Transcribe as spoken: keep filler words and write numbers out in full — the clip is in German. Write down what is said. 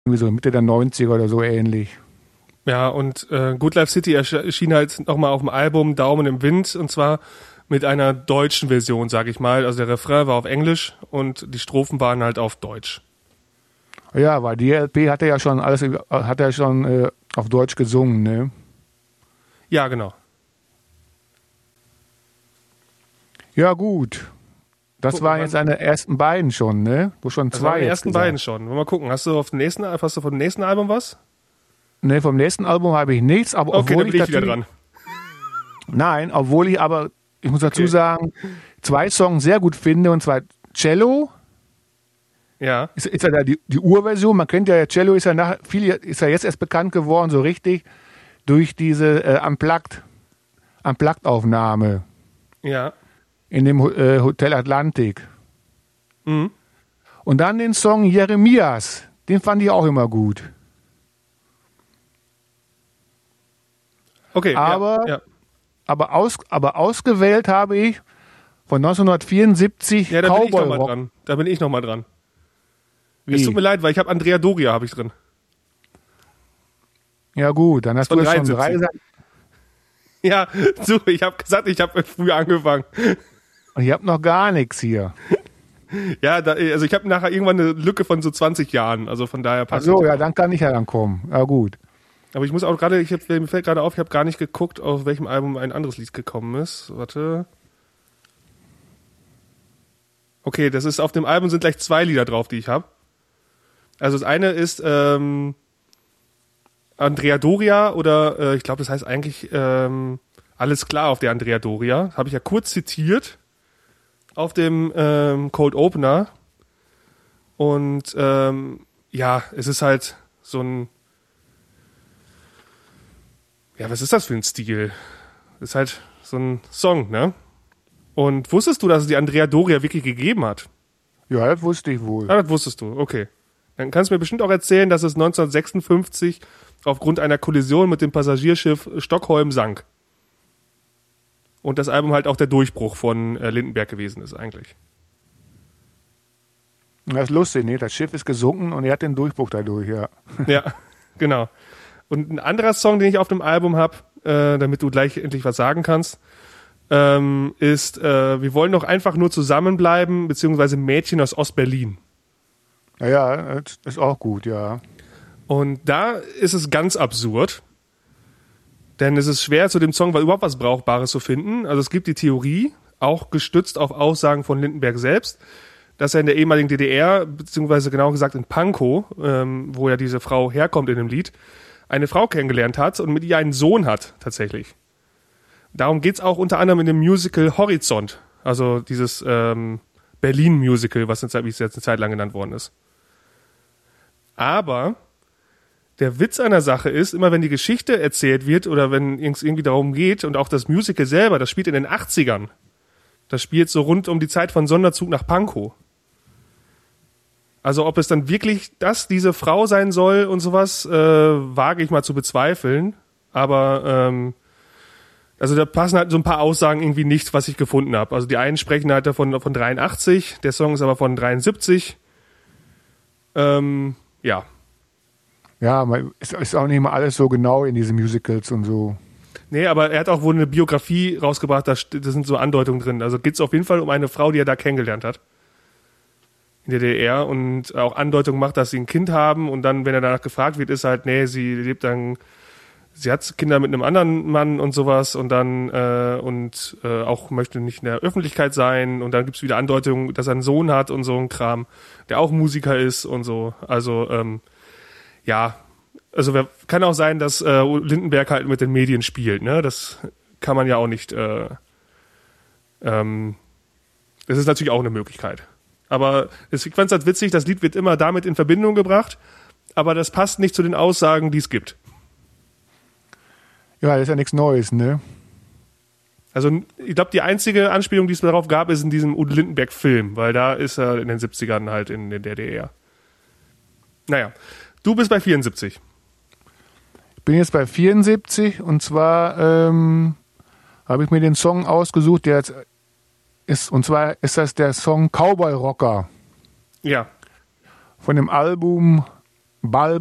irgendwie so Mitte der neunziger oder so ähnlich. Ja, und äh, Good Life City erschien halt nochmal auf dem Album Daumen im Wind, und zwar mit einer deutschen Version, sag ich mal. Also der Refrain war auf Englisch und die Strophen waren halt auf Deutsch. Ja, weil die L P hat er ja schon alles, hat er schon äh, auf Deutsch gesungen, ne? Ja, genau. Ja, gut. Das Gucken, waren jetzt seine ersten beiden schon, ne? Wo schon Das zwei waren die jetzt ersten gesagt. beiden schon. Wollen wir mal gucken. Hast du auf dem nächsten, hast du vom nächsten Album was? Ne, vom nächsten Album habe ich nichts, aber Okay, obwohl dann bin ich ich wieder natürlich- dran. Nein, obwohl ich aber, ich muss dazu Okay. sagen, zwei Songs sehr gut finde, und zwar Cello, Ja. ist, ist ja da die, die Urversion, man kennt ja, Cello ist ja nach, viel, ist ja jetzt erst bekannt geworden, so richtig, durch diese äh, Unplugged, Unplugged-Aufnahme Ja. in dem äh, Hotel Atlantik. Mhm. Und dann den Song Jeremias, den fand ich auch immer gut. Okay. Aber- Ja. ja. Aber, aus, aber ausgewählt habe ich von neunzehnhundertvierundsiebzig Ja, da bin ich Cowboy nochmal Rock. dran. Da bin ich nochmal dran. Wie? Es tut mir leid, weil ich habe Andrea Doria habe ich drin. Ja gut, dann hast Von du jetzt schon drei dreiundsiebzig. Sa- Ja, so, ich habe gesagt, ich habe früher angefangen. und ich habe noch gar nichts hier. Ja, da, also ich habe nachher irgendwann eine Lücke von so zwanzig Jahren, also von daher Ach passt so, es. ja, dann kann ich ja dann kommen. Ja gut. Aber ich muss auch gerade, ich hab, mir fällt gerade auf, ich habe gar nicht geguckt, auf welchem Album ein anderes Lied gekommen ist. Warte. Okay, das ist auf dem Album sind gleich zwei Lieder drauf, die ich habe. Also das eine ist ähm, Andrea Doria oder äh, ich glaube, das heißt eigentlich ähm, Alles klar auf der Andrea Doria. Habe ich ja kurz zitiert auf dem ähm, Cold Opener. Und ähm, ja, es ist halt so ein Ja, was ist das für ein Stil? Ist halt so ein Song, ne? Und wusstest du, dass es die Andrea Doria wirklich gegeben hat? Ja, das wusste ich wohl. Ah, das wusstest du, okay. Dann kannst du mir bestimmt auch erzählen, dass es neunzehnhundertsechsundfünfzig aufgrund einer Kollision mit dem Passagierschiff Stockholm sank. Und das Album halt auch der Durchbruch von äh, Lindenberg gewesen ist eigentlich. Das ist lustig, ne? Das Schiff ist gesunken und er hat den Durchbruch dadurch, ja. Ja, genau. Und ein anderer Song, den ich auf dem Album habe, äh, damit du gleich endlich was sagen kannst, ähm, ist äh, Wir wollen doch einfach nur zusammenbleiben, beziehungsweise Mädchen aus Ostberlin. Ja, ja, das ist auch gut, ja. Und da ist es ganz absurd, denn es ist schwer, zu dem Song überhaupt was Brauchbares zu finden. Also es gibt die Theorie, auch gestützt auf Aussagen von Lindenberg selbst, dass er in der ehemaligen D D R, beziehungsweise genau gesagt in Pankow, ähm, wo ja diese Frau herkommt in dem Lied, eine Frau kennengelernt hat und mit ihr einen Sohn hat, tatsächlich. Darum geht's auch unter anderem in dem Musical Horizont, also dieses ähm, Berlin-Musical, was jetzt, wie es jetzt eine Zeit lang genannt worden ist. Aber der Witz an der Sache ist, immer wenn die Geschichte erzählt wird oder wenn es irgendwie darum geht und auch das Musical selber, das spielt in den achtzigern. Das spielt so rund um die Zeit von Sonderzug nach Pankow. Also ob es dann wirklich das, diese Frau sein soll und sowas, äh, wage ich mal zu bezweifeln. Aber ähm, also da passen halt so ein paar Aussagen irgendwie nicht, was ich gefunden habe. Also die einen sprechen halt davon von dreiundachtzig, der Song ist aber von dreiundsiebzig. Ähm, ja. Ja, man- ist, ist auch nicht immer alles so genau in diesen Musicals und so. Nee, aber er hat auch wohl eine Biografie rausgebracht, da, st- da sind so Andeutungen drin. Also geht es auf jeden Fall um eine Frau, die er da kennengelernt hat. In der D D R und auch Andeutungen macht, dass sie ein Kind haben und dann, wenn er danach gefragt wird, ist halt, nee, sie lebt dann, sie hat Kinder mit einem anderen Mann und sowas und dann äh, und äh, auch möchte nicht in der Öffentlichkeit sein und dann gibt's wieder Andeutungen, dass er einen Sohn hat und so ein Kram, der auch Musiker ist und so. Also ähm, ja, also wer, kann auch sein, dass äh, Lindenberg halt mit den Medien spielt, ne? Das kann man ja auch nicht. Äh, ähm, das ist natürlich auch eine Möglichkeit. Aber ich fand es halt witzig, das Lied wird immer damit in Verbindung gebracht, aber das passt nicht zu den Aussagen, die es gibt. Ja, das ist ja nichts Neues, ne? Also ich glaube, die einzige Anspielung, die es darauf gab, ist in diesem Udo Lindenberg-Film, weil da ist er in den siebzigern halt in der D D R. Naja, du bist bei vierundsiebzig. Ich bin jetzt bei vierundsiebzig und zwar ähm, habe ich mir den Song ausgesucht, der jetzt ist, und zwar ist das der Song Cowboy Rocker Ja, von dem Album Ball